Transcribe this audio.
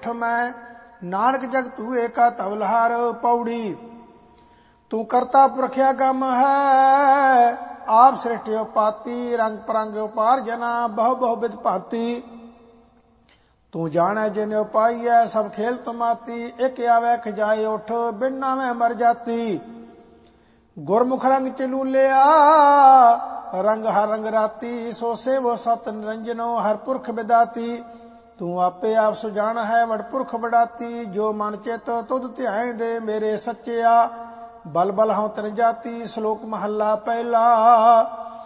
ਏਠ ਮੈਂ, ਨਾਨਕ ਜਗ ਤੂ ਏਕਾ ਧਵਲਹਾਰ। ਪੌੜੀ ਤੂੰ ਕਰਤਾ ਪੁਰਖਿਆ ਗਮ ਹੈ, ਆਪ ਸ੍ਰਿਸ਼ਟਿਓ ਪਾਤੀ। ਰੰਗ ਪਰੰਗਿਓ ਪਾਰ ਜਨਾ, ਬਹੁ ਬਹੁ ਬਿਦ ਭਾਤੀ। ਤੂੰ ਜਾਣੈ ਜਿਨਿ ਪਾਈਐ, ਸਭ ਖੇਲ ਤੁਮਾਤੀ। ਇਕ ਆਵੈ ਖਜਾਏ ਉਠ, ਬਿਨ ਨਾਵੇਂ ਮਰ ਜਾਤੀ। ਗੁਰਮੁਖ ਰੰਗ ਚਲੂਲਿਆ, ਰੰਗ ਹਰ ਰੰਗ ਰਾਤੀ। ਸੋ ਸੇਵੋ ਸਤ ਨਿਰੰਜਨੋ, ਹਰ ਪੁਰਖ ਬਿਦਾਤੀ। ਤੂੰ ਆਪੇ ਆਪ ਸੁਜਾਨ ਹੈ, ਵਡ ਪੁਰਖ ਵਡਾਤੀ। ਜੋ ਮਨ ਚਿਤ ਤੁਧ ਧਿਆਏ ਦੇ, ਮੇਰੇ ਸੱਚਿਆ। ਬਲ ਬਲ ਹਉ ਤਿਨ ਜਾਤੀ। ਸ਼ਲੋਕ ਮਹੱਲਾ ਪਹਿਲਾ।